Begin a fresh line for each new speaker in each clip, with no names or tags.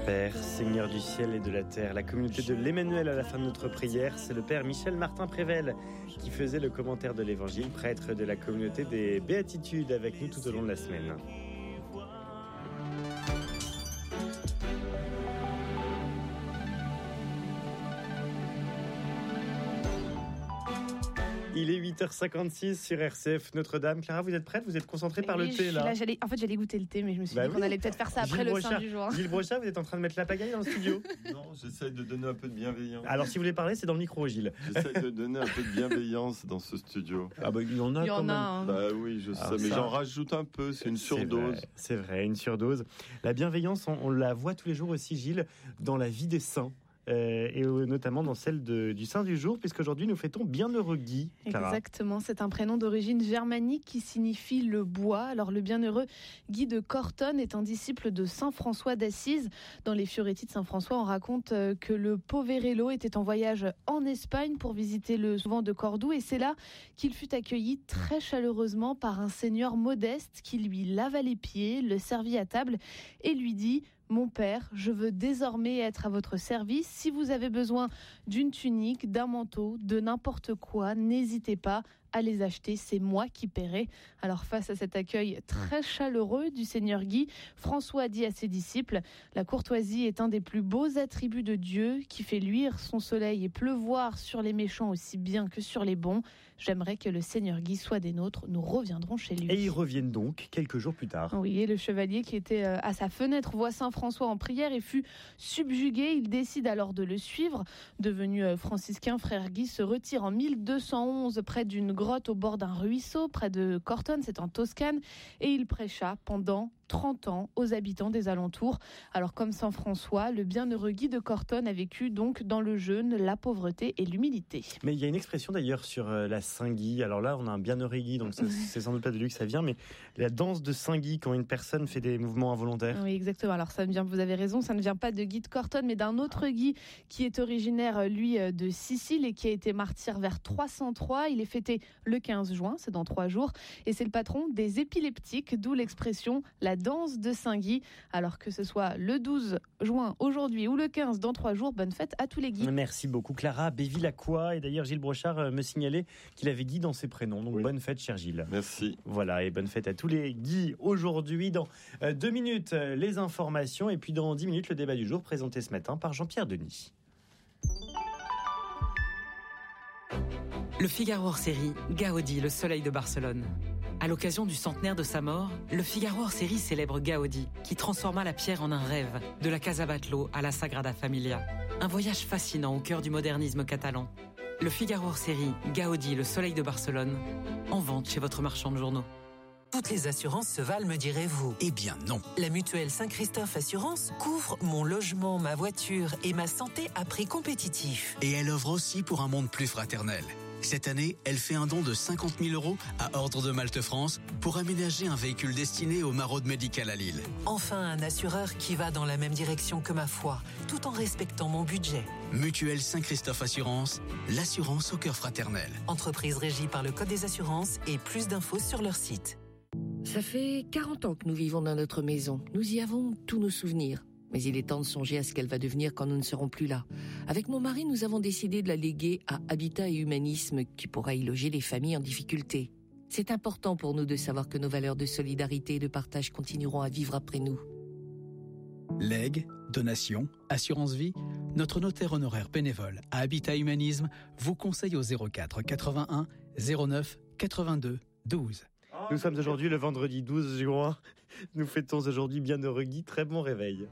Père, Seigneur du ciel et de la terre, la communauté de l'Emmanuel à la fin de notre prière, c'est le Père Michel Martin Prével qui faisait le commentaire de l'Évangile, prêtre de la communauté des Béatitudes avec nous tout au long de la semaine. Il est 8h56 sur RCF Notre-Dame. Clara, vous êtes prête? Vous êtes concentrée par le thé là?
J'allais goûter le thé, mais je me suis dit qu'on allait peut-être faire ça après le sein du jour.
Gilles Brochard, vous êtes en train de mettre la pagaille dans le studio?
Non, j'essaie de donner un peu de bienveillance.
Alors si vous voulez parler, c'est dans le micro, Gilles.
J'essaie de donner un peu de bienveillance dans ce studio.
Ah bah il y en a quand même.
Hein.
Bah oui, je sais, mais j'en rajoute un peu, c'est une surdose.
C'est vrai, une surdose. La bienveillance, on la voit tous les jours aussi, Gilles, dans la vie des saints. Et notamment dans celle du Saint du jour, puisqu'aujourd'hui nous fêtons Bienheureux Guy. Clara.
Exactement, c'est un prénom d'origine germanique qui signifie le bois. Alors le bienheureux Guy de Cortone est un disciple de Saint François d'Assise. Dans les Fioretti de Saint François, on raconte que le Poverello était en voyage en Espagne pour visiter le souvent de Cordoue, et c'est là qu'il fut accueilli très chaleureusement par un seigneur modeste qui lui lava les pieds, le servit à table et lui dit: mon père, je veux désormais être à votre service. Si vous avez besoin d'une tunique, d'un manteau, de n'importe quoi, n'hésitez pas à les acheter, c'est moi qui paierai. Alors face à cet accueil très chaleureux du Seigneur Guy, François dit à ses disciples: la courtoisie est un des plus beaux attributs de Dieu qui fait luire son soleil et pleuvoir sur les méchants aussi bien que sur les bons. J'aimerais que le Seigneur Guy soit des nôtres, nous reviendrons chez lui.
Et ils reviennent donc quelques jours plus tard.
Oui, et le chevalier qui était à sa fenêtre voit Saint François en prière et fut subjugué. Il décide alors de le suivre. Devenu franciscain, frère Guy se retire en 1211 près d'une grotte au bord d'un ruisseau, près de Cortone, c'est en Toscane, et il prêcha pendant 30 ans aux habitants des alentours. Alors comme Saint François, le bienheureux Guy de Cortone a vécu donc dans le jeûne, la pauvreté et l'humilité.
Mais il y a une expression d'ailleurs sur la Saint-Guy. Alors là, on a un bienheureux Guy, donc c'est sans doute pas de lui que ça vient, mais la danse de Saint-Guy quand une personne fait des mouvements involontaires.
Oui, exactement. Alors ça ne vient, vous avez raison, ça ne vient pas de Guy de Cortone, mais d'un autre Guy qui est originaire, lui, de Sicile et qui a été martyr vers 303. Il est fêté le 15 juin, c'est dans 3 jours, et c'est le patron des épileptiques, d'où l'expression la danse de Saint-Guy. Alors que ce soit le 12 juin aujourd'hui ou le 15 dans 3 jours, bonne fête à tous les Guy.
Merci beaucoup Clara. Béville-la-Quoi, et d'ailleurs Gilles Brochard me signalait qu'il avait Guy dans ses prénoms, donc oui. Bonne fête cher Gilles.
Merci.
Voilà, et bonne fête à tous les Guy aujourd'hui. Dans 2 minutes les informations, et puis dans 10 minutes le débat du jour présenté ce matin par Jean-Pierre Denis.
Le Figaro hors-série, Gaudi, le soleil de Barcelone. À l'occasion du centenaire de sa mort, le Figaro hors-série célèbre Gaudi, qui transforma la pierre en un rêve, de la Casa Batlló à la Sagrada Familia. Un voyage fascinant au cœur du modernisme catalan. Le Figaro hors-série, Gaudi, le soleil de Barcelone, en vente chez votre marchand de journaux.
Toutes les assurances se valent, me direz-vous? Eh bien non. La mutuelle Saint-Christophe Assurance couvre mon logement, ma voiture et ma santé à prix compétitif.
Et elle offre aussi pour un monde plus fraternel. Cette année, elle fait un don de 50 000 € à Ordre de Malte France pour aménager un véhicule destiné au Maraude Médical à Lille.
Enfin, un assureur qui va dans la même direction que ma foi, tout en respectant mon budget.
Mutuelle Saint-Christophe Assurance, l'assurance au cœur fraternel.
Entreprise régie par le Code des assurances et plus d'infos sur leur site.
Ça fait 40 ans que nous vivons dans notre maison. Nous y avons tous nos souvenirs. Mais il est temps de songer à ce qu'elle va devenir quand nous ne serons plus là. Avec mon mari, nous avons décidé de la léguer à Habitat et Humanisme, qui pourra y loger les familles en difficulté. C'est important pour nous de savoir que nos valeurs de solidarité et de partage continueront à vivre après nous.
Legs, donations, assurance vie, notre notaire honoraire bénévole à Habitat Humanisme vous conseille au 04 81 09 82 12.
Nous sommes aujourd'hui le vendredi 12 juin. Nous fêtons aujourd'hui Bienheureux Guy. Très bon réveil.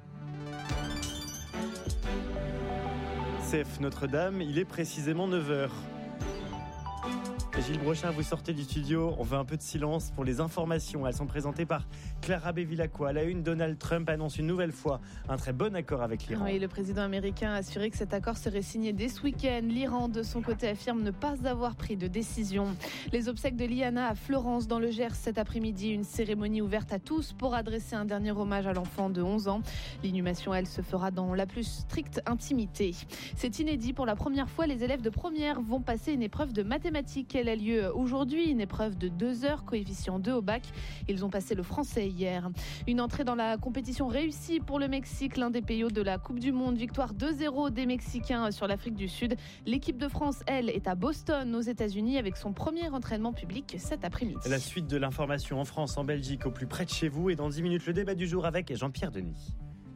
CF Notre-Dame, il est précisément 9h. Gilles Brochard, vous sortez du studio. On veut un peu de silence pour les informations. Elles sont présentées par Clara Béville-la-Quoi. À la une, Donald Trump annonce une nouvelle fois un très bon accord avec l'Iran.
Oui, le président américain a assuré que cet accord serait signé dès ce week-end. L'Iran, de son côté, affirme ne pas avoir pris de décision. Les obsèques de Liana à Florence, dans le Gers, cet après-midi. Une cérémonie ouverte à tous pour adresser un dernier hommage à l'enfant de 11 ans. L'inhumation, elle, se fera dans la plus stricte intimité. C'est inédit. Pour la première fois, les élèves de première vont passer une épreuve de mathématiques. elle a lieu aujourd'hui. Une épreuve de 2 heures, coefficient 2 au bac. Ils ont passé le français hier. Une entrée dans la compétition réussie pour le Mexique, l'un des pays hôtes de la Coupe du Monde. Victoire 2-0 des Mexicains sur l'Afrique du Sud. L'équipe de France, elle, est à Boston, aux États-Unis, avec son premier entraînement public cet après-midi.
La suite de l'information en France, en Belgique, au plus près de chez vous. Et dans 10 minutes, le débat du jour avec Jean-Pierre Denis.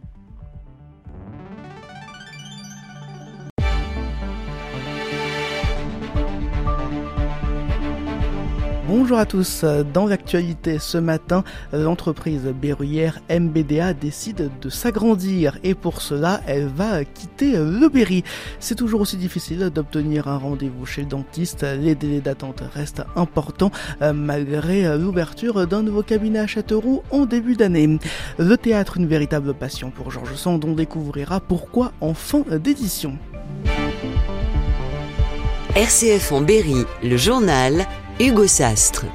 Bonjour à tous, dans l'actualité ce matin, l'entreprise berruyère MBDA décide de s'agrandir et pour cela, elle va quitter le Berry. C'est toujours aussi difficile d'obtenir un rendez-vous chez le dentiste, les délais d'attente restent importants malgré l'ouverture d'un nouveau cabinet à Châteauroux en début d'année. Le théâtre, une véritable passion pour Georges Sand, on découvrira pourquoi en fin d'édition.
RCF en Berry, le journal Hugo Sastre.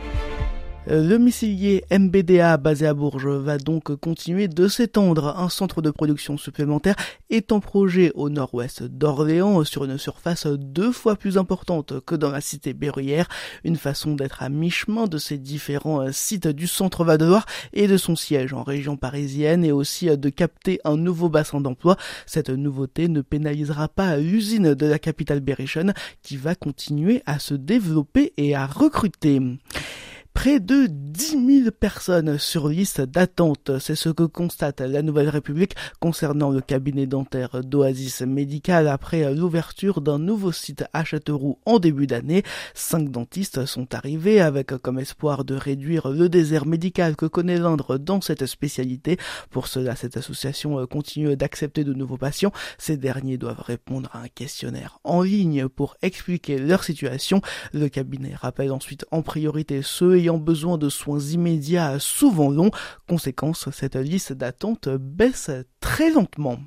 Le missilier MBDA basé à Bourges va donc continuer de s'étendre. Un centre de production supplémentaire est en projet au nord-ouest d'Orléans sur une surface 2 fois plus importante que dans la cité berruyère. Une façon d'être à mi-chemin de ces différents sites du centre Val-de-Loire et de son siège en région parisienne et aussi de capter un nouveau bassin d'emploi. Cette nouveauté ne pénalisera pas l'usine de la capitale berrichonne qui va continuer à se développer et à recruter. Près de 10 000 personnes sur liste d'attente, c'est ce que constate la Nouvelle République concernant le cabinet dentaire d'Oasis Médical après l'ouverture d'un nouveau site à Châteauroux en début d'année. 5 dentistes sont arrivés avec comme espoir de réduire le désert médical que connaît l'Indre dans cette spécialité. Pour cela, cette association continue d'accepter de nouveaux patients. Ces derniers doivent répondre à un questionnaire en ligne pour expliquer leur situation. Le cabinet rappelle ensuite en priorité ceux ayant besoin de soins immédiats souvent longs. Conséquence, cette liste d'attente baisse très lentement.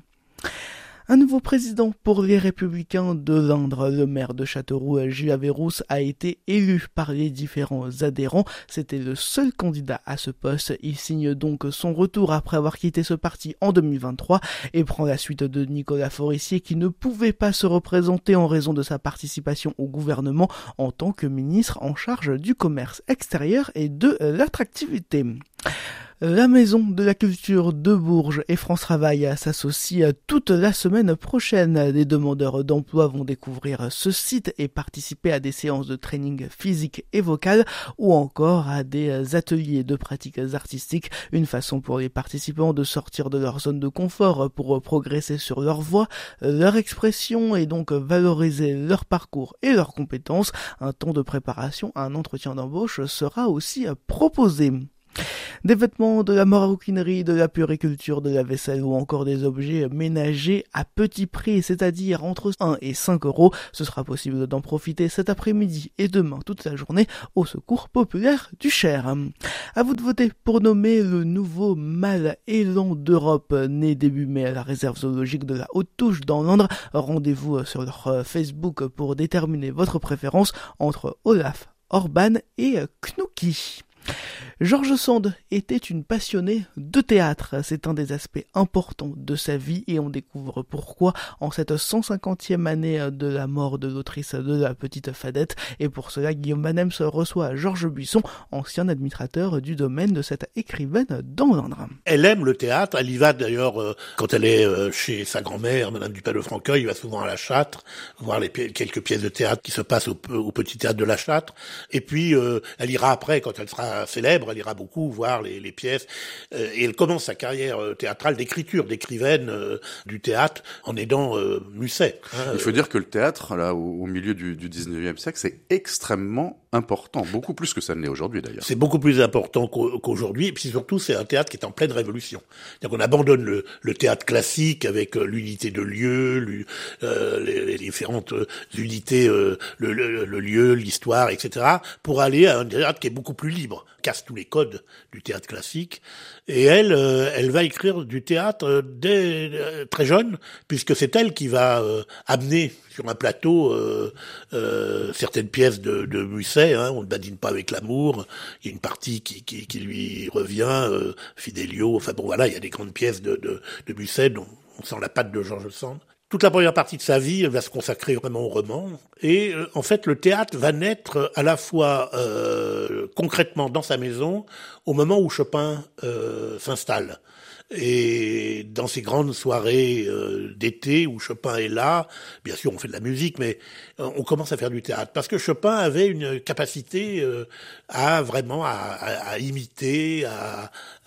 Un nouveau président pour les Républicains de l'Indre. Le maire de Châteauroux, Gilles Averrousse, a été élu par les différents adhérents. C'était le seul candidat à ce poste. Il signe donc son retour après avoir quitté ce parti en 2023 et prend la suite de Nicolas Forissier qui ne pouvait pas se représenter en raison de sa participation au gouvernement en tant que ministre en charge du commerce extérieur et de l'attractivité. La Maison de la Culture de Bourges et France Travail s'associent toute la semaine prochaine. Les demandeurs d'emploi vont découvrir ce site et participer à des séances de training physique et vocal ou encore à des ateliers de pratiques artistiques. Une façon pour les participants de sortir de leur zone de confort pour progresser sur leur voix, leur expression et donc valoriser leur parcours et leurs compétences. Un temps de préparation à un entretien d'embauche sera aussi proposé. Des vêtements, de la maroquinerie, de la puériculture, de la vaisselle ou encore des objets ménagers à petit prix, c'est-à-dire entre 1 et 5 euros. Ce sera possible d'en profiter cet après-midi et demain toute la journée au Secours populaire du Cher. À vous de voter pour nommer le nouveau mâle élan d'Europe né début mai à la réserve zoologique de la Haute-Touche dans l'Indre. Rendez-vous sur leur Facebook pour déterminer votre préférence entre Olaf, Orban et Knouki. Georges Sand était une passionnée de théâtre. C'est un des aspects importants de sa vie et on découvre pourquoi en cette 150e année de la mort de l'autrice de La Petite Fadette. Et pour cela, Guillaume Banems reçoit Georges Buisson, ancien administrateur du domaine de cette écrivaine dans l'Indre.
Elle aime le théâtre, elle y va d'ailleurs quand elle est chez sa grand-mère, Madame Dupin de Franqueuil, il va souvent à La Châtre, voir quelques pièces de théâtre qui se passent au Petit Théâtre de La Châtre. Et puis elle ira après, quand elle sera célèbre, elle ira beaucoup voir les pièces et elle commence sa carrière théâtrale d'écrivaine du théâtre en aidant Musset.
Il faut dire que le théâtre, là, au milieu du 19e siècle, c'est extrêmement important, beaucoup plus que ça ne l'est aujourd'hui d'ailleurs.
C'est beaucoup plus important qu'aujourd'hui, et puis surtout c'est un théâtre qui est en pleine révolution. C'est-à-dire qu'on abandonne le théâtre classique avec l'unité de lieu, les différentes unités, le lieu, l'histoire, etc., pour aller à un théâtre qui est beaucoup plus libre, casse tous les codes du théâtre classique. Et elle va écrire du théâtre dès très jeune, puisque c'est elle qui va amener sur un plateau certaines pièces de Musset. On ne badine pas avec l'amour. Il y a une partie qui lui revient, Fidelio. Enfin bon, voilà, il y a des grandes pièces de Musset dont on sent la patte de Georges Sand. toute la première partie de sa vie, elle va se consacrer vraiment au roman. Et en fait, le théâtre va naître à la fois concrètement dans sa maison, au moment où Chopin s'installe. Et dans ces grandes soirées d'été où Chopin est là, bien sûr on fait de la musique, mais on commence à faire du théâtre. Parce que Chopin avait une capacité à imiter, à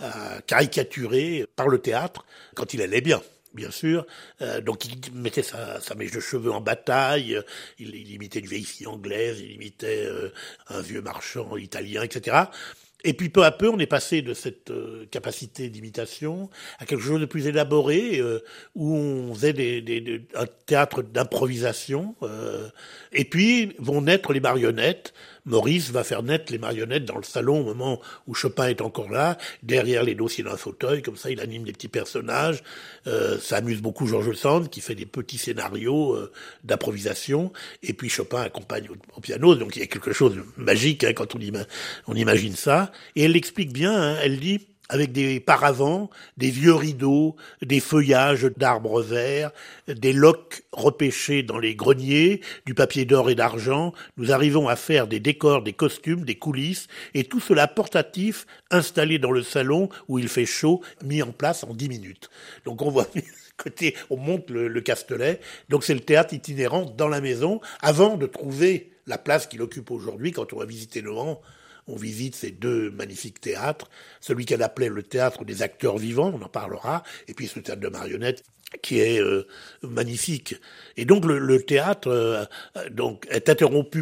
caricaturer par le théâtre, quand il allait bien sûr. Donc il mettait sa mèche de cheveux en bataille, il imitait une vieille fille anglaise, il imitait un vieux marchand italien, etc. Et puis peu à peu, on est passé de cette capacité d'imitation à quelque chose de plus élaboré, où on faisait un théâtre d'improvisation. Et puis vont naître les marionnettes. Maurice va faire naître les marionnettes dans le salon au moment où Chopin est encore là, derrière les dossiers d'un fauteuil, comme ça il anime des petits personnages. Ça amuse beaucoup George Sand qui fait des petits scénarios d'improvisation, et puis Chopin accompagne au piano, donc il y a quelque chose de magique quand on imagine ça. Et elle l'explique bien, elle dit, avec des paravents, des vieux rideaux, des feuillages d'arbres verts, des loques repêchées dans les greniers, du papier d'or et d'argent, nous arrivons à faire des décors, des costumes, des coulisses, et tout cela portatif, installé dans le salon où il fait chaud, mis en place en 10 minutes. Donc on voit côté, on monte le Castelet, donc c'est le théâtre itinérant dans la maison, avant de trouver la place qu'il occupe aujourd'hui quand on va visiter le Mans. On visite ces deux magnifiques théâtres, celui qu'elle appelait le théâtre des acteurs vivants, on en parlera, et puis ce théâtre de marionnettes qui est magnifique. Et donc le théâtre donc est interrompu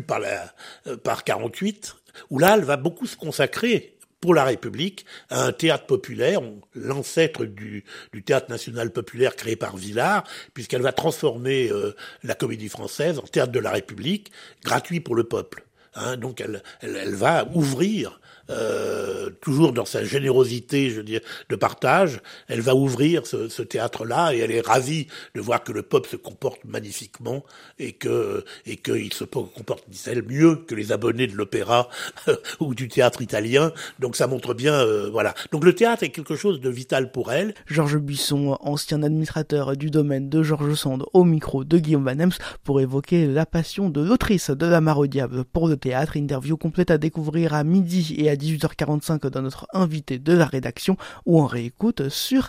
par 48, où là elle va beaucoup se consacrer pour la République à un théâtre populaire, l'ancêtre du théâtre national populaire créé par Villars, puisqu'elle va transformer la Comédie Française en théâtre de la République, gratuit pour le peuple. Donc elle va ouvrir, toujours dans sa générosité, je veux dire, de partage, elle va ouvrir ce théâtre-là, et elle est ravie de voir que le peuple se comporte magnifiquement et qu'il se comporte, dit-elle, mieux que les abonnés de l'opéra ou du théâtre italien. Donc ça montre bien, voilà. Donc le théâtre est quelque chose de vital pour elle.
Georges Buisson, ancien administrateur du domaine de George Sand, au micro de Guillaume Van Hems pour évoquer la passion de l'autrice de La Mare au diable pour le théâtre. Interview complète à découvrir à midi et à 18h45 dans notre invité de la rédaction ou en réécoute sur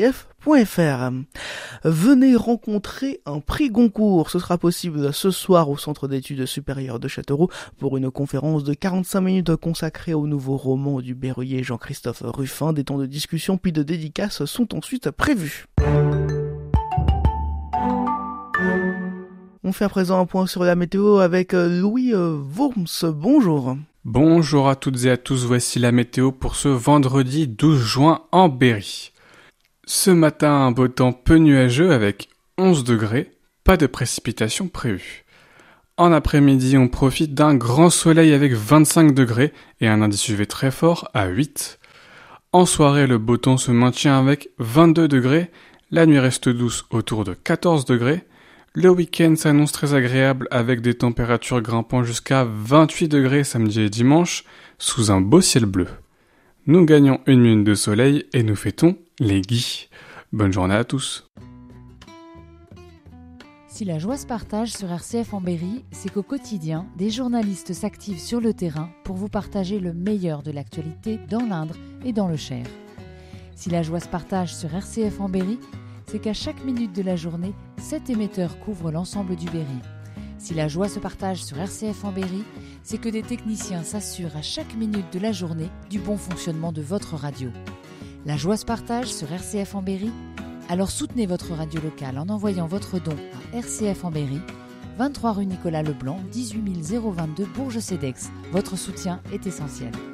rcf.fr. Venez rencontrer un prix Goncourt. Ce sera possible ce soir au Centre d'études supérieures de Châteauroux pour une conférence de 45 minutes consacrée au nouveau roman du berruyer Jean-Christophe Ruffin. Des temps de discussion puis de dédicaces sont ensuite prévus. On fait à présent un point sur la météo avec Louis Worms. Bonjour.
Bonjour à toutes et à tous, voici la météo pour ce vendredi 12 juin en Berry. Ce matin, un beau temps peu nuageux avec 11 degrés, pas de précipitations prévues. En après-midi, on profite d'un grand soleil avec 25 degrés et un indice UV très fort à 8. En soirée, le beau temps se maintient avec 22 degrés, la nuit reste douce autour de 14 degrés. Le week-end s'annonce très agréable avec des températures grimpant jusqu'à 28 degrés samedi et dimanche sous un beau ciel bleu. Nous gagnons une minute de soleil et nous fêtons les Guy. Bonne journée à tous.
Si la joie se partage sur RCF en Berry, c'est qu'au quotidien, des journalistes s'activent sur le terrain pour vous partager le meilleur de l'actualité dans l'Indre et dans le Cher. Si la joie se partage sur RCF en Berry, c'est qu'à chaque minute de la journée, 7 émetteurs couvrent l'ensemble du Berry. Si la joie se partage sur RCF en Berry, c'est que des techniciens s'assurent à chaque minute de la journée du bon fonctionnement de votre radio. La joie se partage sur RCF en Berry. Alors soutenez votre radio locale en envoyant votre don à RCF en Berry, 23 rue Nicolas Leblanc, 18 022 Bourges-Cedex. Votre soutien est essentiel.